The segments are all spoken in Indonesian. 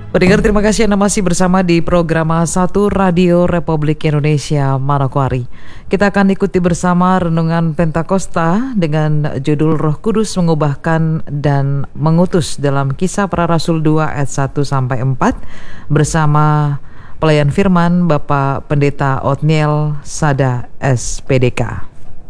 Pendengar, terima kasih Anda masih bersama di program 1 Radio Republik Indonesia Manokwari. Kita akan ikuti bersama renungan Pentakosta dengan judul Roh Kudus mengubahkan dan mengutus dalam Kisah Para Rasul 2 ayat 1-4 bersama pelayan firman Bapak Pendeta Othniel Sada SPDK.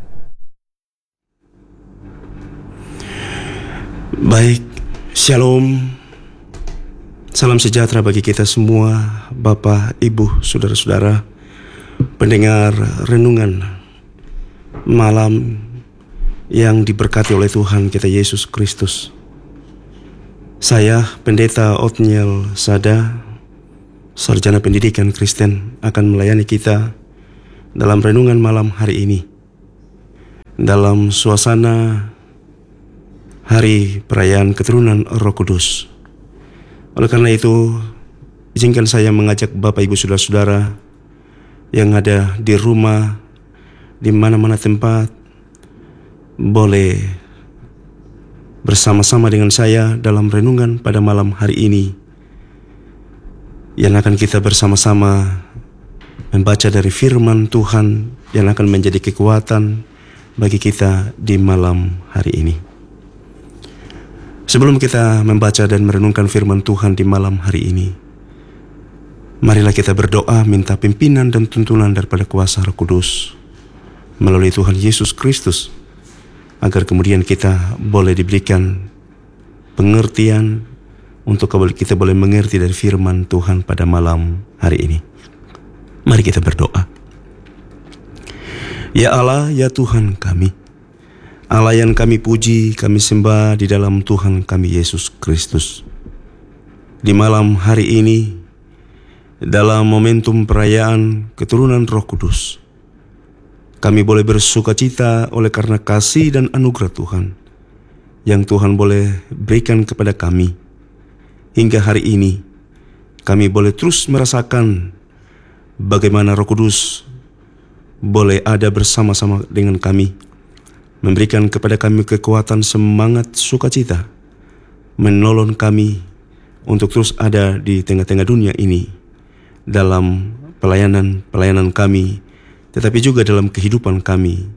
Baik, Shalom. Salam sejahtera bagi kita semua, Bapak, Ibu, Saudara-saudara, pendengar renungan malam yang diberkati oleh Tuhan kita Yesus Kristus. Saya, Pendeta Othniel Sada, sarjana pendidikan Kristen, akan melayani kita dalam renungan malam hari ini. Dalam suasana hari perayaan keturunan Roh Kudus. Oleh karena itu, izinkan saya mengajak Bapak Ibu Saudara-saudara yang ada di rumah, di mana-mana tempat, boleh bersama-sama dengan saya dalam renungan pada malam hari ini, yang akan kita bersama-sama membaca dari firman Tuhan yang akan menjadi kekuatan bagi kita di malam hari ini. Sebelum kita membaca dan merenungkan firman Tuhan di malam hari ini, marilah kita berdoa minta pimpinan dan tuntunan daripada kuasa Roh Kudus melalui Tuhan Yesus Kristus, agar kemudian kita boleh diberikan pengertian untuk kita boleh mengerti dari firman Tuhan pada malam hari ini. Mari kita berdoa. Ya Allah, ya Tuhan kami, Allah yang kami puji, kami sembah di dalam Tuhan kami Yesus Kristus. Di malam hari ini, dalam momentum perayaan keturunan Roh Kudus, kami boleh bersukacita oleh karena kasih dan anugerah Tuhan yang Tuhan boleh berikan kepada kami. Hingga hari ini, kami boleh terus merasakan bagaimana Roh Kudus boleh ada bersama-sama dengan kami, memberikan kepada kami kekuatan, semangat, sukacita, menolong kami untuk terus ada di tengah-tengah dunia ini dalam pelayanan kami, tetapi juga dalam kehidupan kami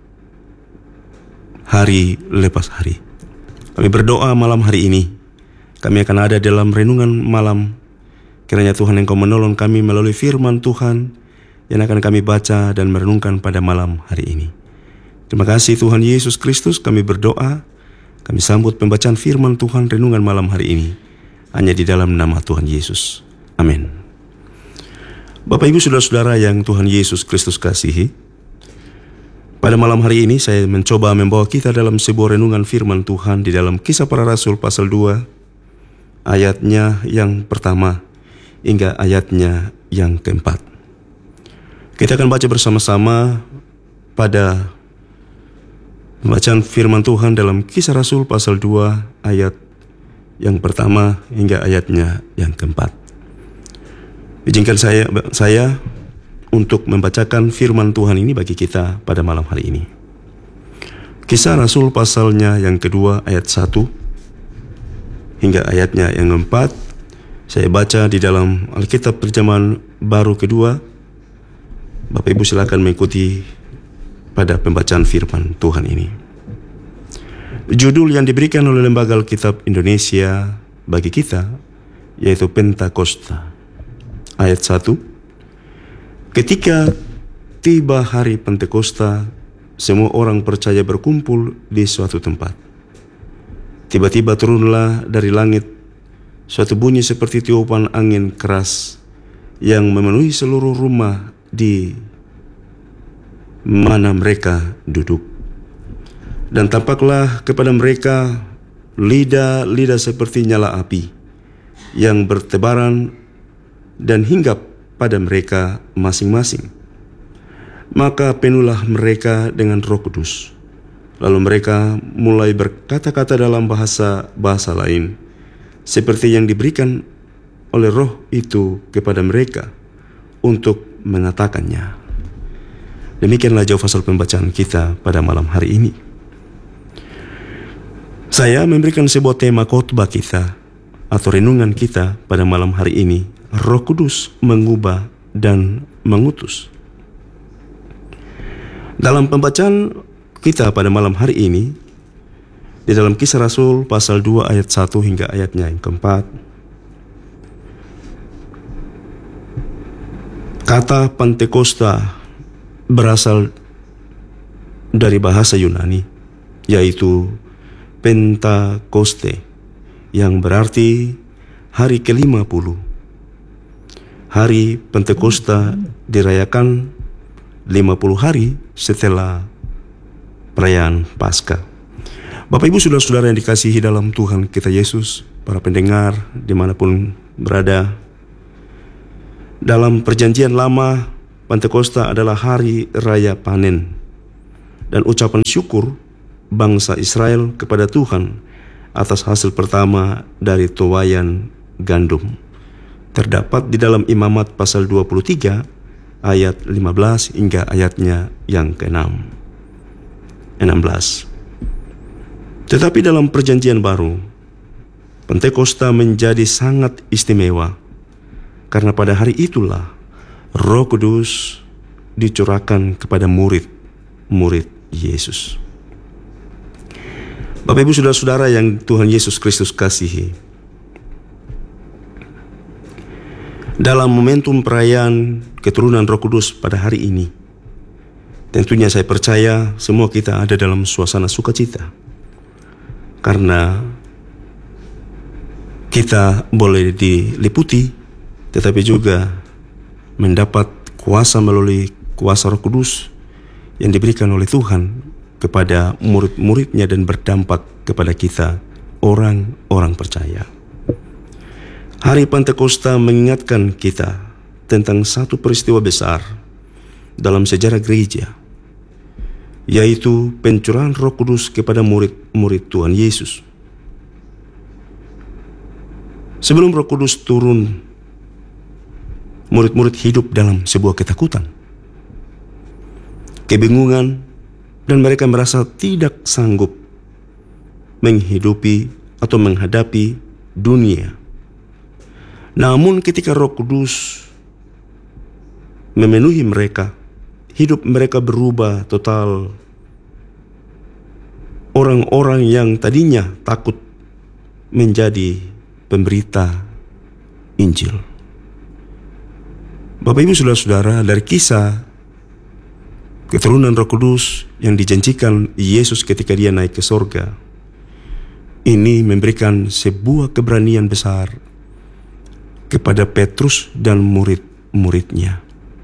hari lepas hari. Kami berdoa malam hari ini, kami akan ada dalam renungan malam. Kiranya Tuhan Engkau menolong kami melalui firman Tuhan yang akan kami baca dan merenungkan pada malam hari ini. Terima kasih Tuhan Yesus Kristus, kami berdoa, kami sambut pembacaan firman Tuhan renungan malam hari ini, hanya di dalam nama Tuhan Yesus. Amin. Bapak Ibu Saudara-saudara yang Tuhan Yesus Kristus kasihi, pada malam hari ini saya mencoba membawa kita dalam sebuah renungan firman Tuhan di dalam Kisah Para Rasul pasal 2, ayatnya yang pertama hingga ayatnya yang keempat. Kita akan baca bersama-sama pada pembacaan firman Tuhan dalam Kisah Rasul pasal 2 ayat yang pertama hingga ayatnya yang keempat. Izinkan saya untuk membacakan firman Tuhan ini bagi kita pada malam hari ini. Kisah Rasul pasalnya yang kedua ayat 1 hingga ayatnya yang keempat. Saya baca di dalam Alkitab Terjemahan Baru Kedua. Bapak Ibu silakan mengikuti pada pembacaan firman Tuhan ini. Judul yang diberikan oleh Lembaga Alkitab Indonesia bagi kita yaitu Pentakosta. Ayat 1. Ketika tiba hari Pentakosta, semua orang percaya berkumpul di suatu tempat. Tiba-tiba turunlah dari langit suatu bunyi seperti tiupan angin keras yang memenuhi seluruh rumah di mana mereka duduk. Dan tampaklah kepada mereka lidah-lidah seperti nyala api yang bertebaran dan hinggap pada mereka masing-masing. Maka penuhlah mereka dengan Roh Kudus. Lalu mereka mulai berkata-kata dalam bahasa lain, seperti yang diberikan oleh Roh itu kepada mereka untuk mengatakannya. Demikianlah jauh pasal pembacaan kita pada malam hari ini. Saya memberikan sebuah tema khotbah kita atau renungan kita pada malam hari ini, Roh Kudus mengubah dan mengutus. Dalam pembacaan kita pada malam hari ini, di dalam Kisah Rasul pasal 2 ayat 1 hingga ayatnya yang keempat, kata Pentakosta berasal dari bahasa Yunani, yaitu Pentakoste, yang berarti hari ke-50. Hari Pentakosta dirayakan 50 hari setelah perayaan Paskah. Bapak Ibu Saudara-saudara yang dikasihi dalam Tuhan kita Yesus, para pendengar dimanapun berada, dalam perjanjian lama, Pentakosta adalah hari raya panen dan ucapan syukur bangsa Israel kepada Tuhan atas hasil pertama dari tuaian gandum. Terdapat di dalam Imamat pasal 23 ayat 15 hingga ayatnya yang ke-16. Tetapi dalam perjanjian baru, Pentakosta menjadi sangat istimewa karena pada hari itulah Roh Kudus dicurahkan kepada murid-murid Yesus. Bapak Ibu Saudara-saudara yang Tuhan Yesus Kristus kasihi, dalam momentum perayaan keturunan Roh Kudus pada hari ini, tentunya saya percaya semua kita ada dalam suasana sukacita, karena kita boleh diliputi, tetapi juga mendapat kuasa melalui kuasa Roh Kudus yang diberikan oleh Tuhan kepada murid-muridnya dan berdampak kepada kita, orang-orang percaya. Hari Pentakosta mengingatkan kita tentang satu peristiwa besar dalam sejarah gereja, yaitu pencurahan Roh Kudus kepada murid-murid Tuhan Yesus. Sebelum Roh Kudus turun, murid-murid hidup dalam sebuah ketakutan, kebingungan, dan mereka merasa tidak sanggup menghidupi atau menghadapi dunia. Namun ketika Roh Kudus memenuhi mereka, hidup mereka berubah total. Orang-orang yang tadinya takut menjadi pemberita Injil. Bapak Ibu Saudara-saudara, dari kisah keturunan Roh Kudus yang dijanjikan Yesus ketika dia naik ke sorga, ini memberikan sebuah keberanian besar kepada Petrus dan murid-muridnya.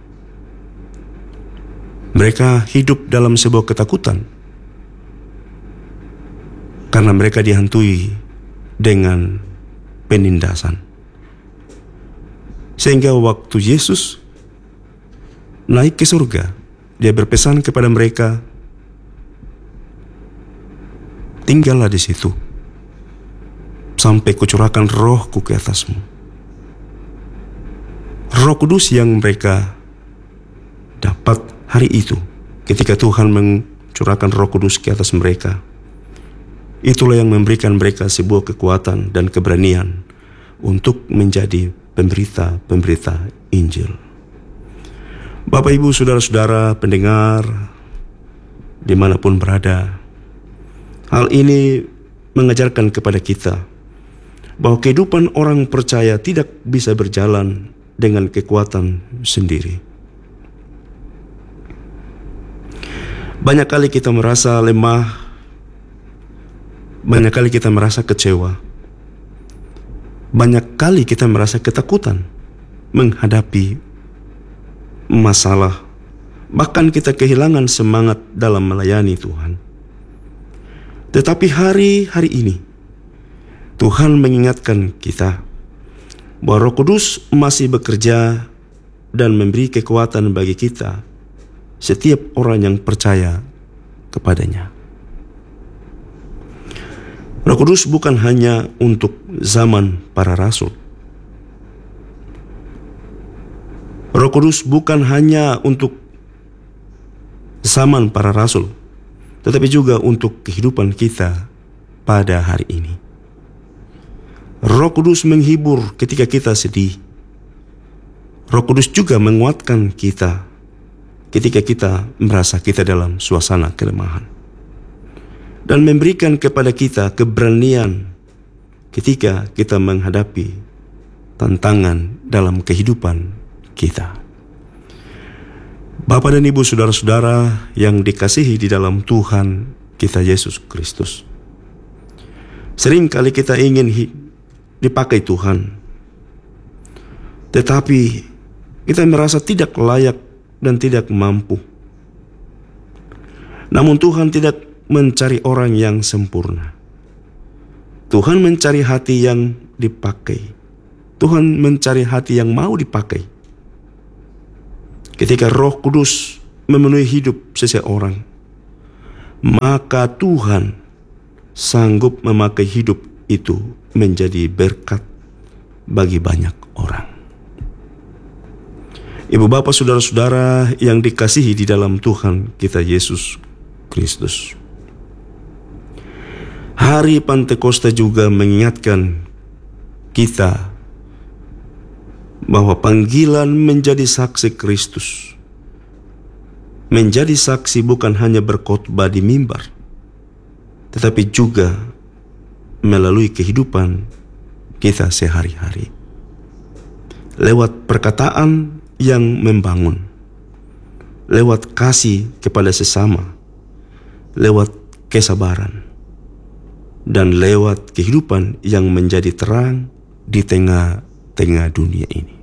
Mereka hidup dalam sebuah ketakutan karena mereka dihantui dengan penindasan. Sehingga waktu Yesus naik ke surga, dia berpesan kepada mereka, tinggallah di situ sampai kucurahkan Rohku ke atasmu. Roh Kudus yang mereka dapat hari itu, ketika Tuhan mencurahkan Roh Kudus ke atas mereka, itulah yang memberikan mereka sebuah kekuatan dan keberanian untuk menjadi pemberita Injil. Bapak Ibu Saudara-saudara pendengar dimanapun berada, hal ini mengajarkan kepada kita bahwa kehidupan orang percaya tidak bisa berjalan dengan kekuatan sendiri. Banyak kali kita merasa lemah, banyak kali kita merasa kecewa, banyak kali kita merasa ketakutan menghadapi masalah, bahkan kita kehilangan semangat dalam melayani Tuhan. Tetapi hari ini Tuhan mengingatkan kita bahwa Roh Kudus masih bekerja dan memberi kekuatan bagi kita, setiap orang yang percaya kepadanya. Roh Kudus bukan hanya untuk zaman para rasul. Roh Kudus bukan hanya untuk zaman para rasul, tetapi juga untuk kehidupan kita pada hari ini. Roh Kudus menghibur ketika kita sedih. Roh Kudus juga menguatkan kita ketika kita merasa kita dalam suasana kelemahan. Dan memberikan kepada kita keberanian ketika kita menghadapi tantangan dalam kehidupan kita. Bapak dan Ibu, saudara-saudara yang dikasihi di dalam Tuhan kita Yesus Kristus. Sering kali kita ingin dipakai Tuhan, tetapi kita merasa tidak layak dan tidak mampu. Namun Tuhan tidak mencari orang yang sempurna. Tuhan mencari hati yang dipakai. Tuhan mencari hati yang mau dipakai. Ketika Roh Kudus memenuhi hidup seseorang, maka Tuhan sanggup memakai hidup itu menjadi berkat bagi banyak orang. Ibu bapak saudara-saudara yang dikasihi di dalam Tuhan kita Yesus Kristus. Hari Pentakosta juga mengingatkan kita bahwa panggilan menjadi saksi Kristus, menjadi saksi bukan hanya berkhotbah di mimbar, tetapi juga melalui kehidupan kita sehari-hari. Lewat perkataan yang membangun, lewat kasih kepada sesama, lewat kesabaran, dan lewat kehidupan yang menjadi terang di tengah-tengah dunia ini.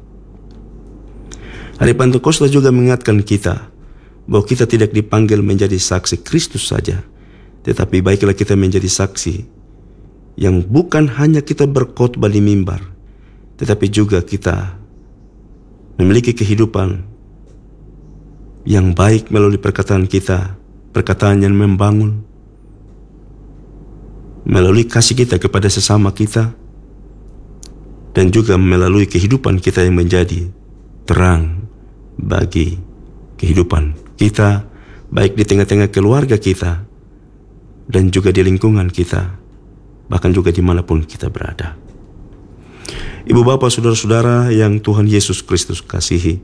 Hari Pentakosta juga mengingatkan kita bahwa kita tidak dipanggil menjadi saksi Kristus saja, tetapi baiklah kita menjadi saksi yang bukan hanya kita berkhotbah di mimbar, tetapi juga kita memiliki kehidupan yang baik melalui perkataan kita, perkataan yang membangun, melalui kasih kita kepada sesama kita, dan juga melalui kehidupan kita yang menjadi terang bagi kehidupan kita, baik di tengah-tengah keluarga kita, dan juga di lingkungan kita, bahkan juga dimanapun kita berada. Ibu bapak saudara-saudara yang Tuhan Yesus Kristus kasihi,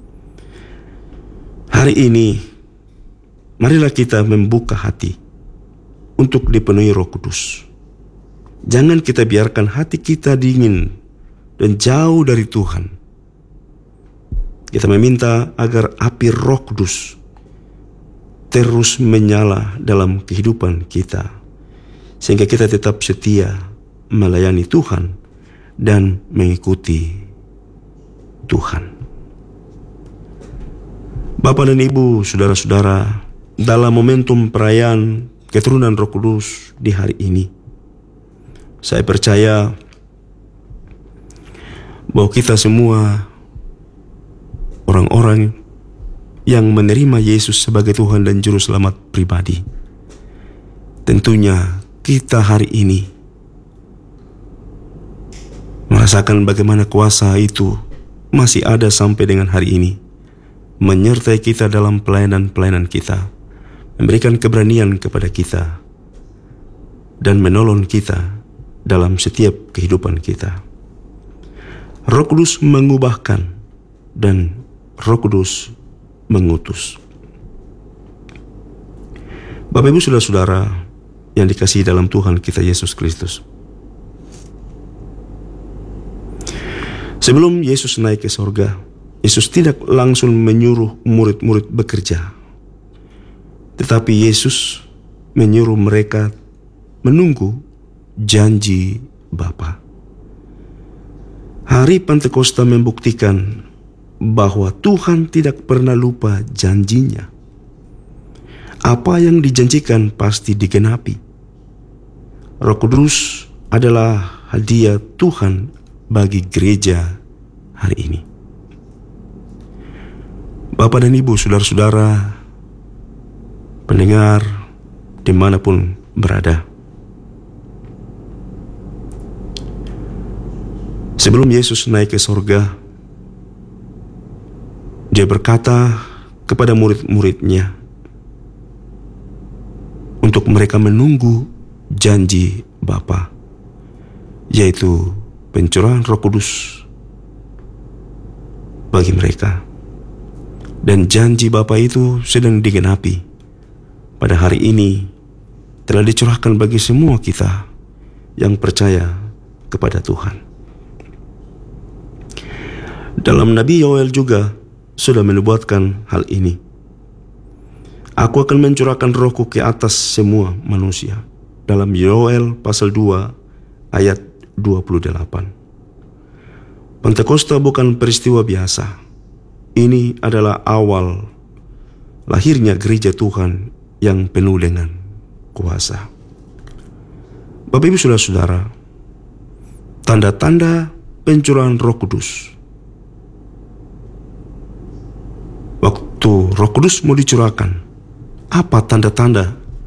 hari ini marilah kita membuka hati untuk dipenuhi Roh Kudus. Jangan kita biarkan hati kita dingin dan jauh dari Tuhan. Kita meminta agar api Roh Kudus terus menyala dalam kehidupan kita, sehingga kita tetap setia melayani Tuhan dan mengikuti Tuhan. Bapak dan Ibu, saudara-saudara, dalam momentum perayaan keturunan Roh Kudus di hari ini, saya percaya bahwa kita semua orang-orang yang menerima Yesus sebagai Tuhan dan Juru Selamat pribadi. Tentunya kita hari ini merasakan bagaimana kuasa itu masih ada sampai dengan hari ini, menyertai kita dalam pelayanan-pelayanan kita, memberikan keberanian kepada kita, dan menolong kita dalam setiap kehidupan kita. Roh Kudus mengubahkan dan Roh Kudus mengutus. Bapak Ibu saudara-saudara yang dikasihi dalam Tuhan kita Yesus Kristus. Sebelum Yesus naik ke sorga, Yesus tidak langsung menyuruh murid-murid bekerja. Tetapi Yesus menyuruh mereka menunggu janji Bapa. Hari Pentakosta membuktikan bahwa Tuhan tidak pernah lupa janjinya. Apa yang dijanjikan pasti digenapi. Roh Kudus adalah hadiah Tuhan bagi gereja hari ini. Bapak dan Ibu, saudara-saudara, pendengar dimanapun berada. Sebelum Yesus naik ke sorga, Dia berkata kepada murid-muridnya untuk mereka menunggu janji Bapa, yaitu pencurahan Roh Kudus bagi mereka. Dan janji Bapa itu sedang digenapi. Pada hari ini telah dicurahkan bagi semua kita yang percaya kepada Tuhan. Dalam Nabi Yoel juga sudah menubuatkan hal ini. Aku akan mencurahkan rohku ke atas semua manusia. Dalam Yoel pasal 2 ayat 28. Pentakosta bukan peristiwa biasa. Ini adalah awal lahirnya gereja Tuhan yang penuh dengan kuasa. Bapak Ibu Saudara-saudara, tanda-tanda pencurahan Roh Kudus. Waktu Roh Kudus mau dicurahkan, apa tanda-tanda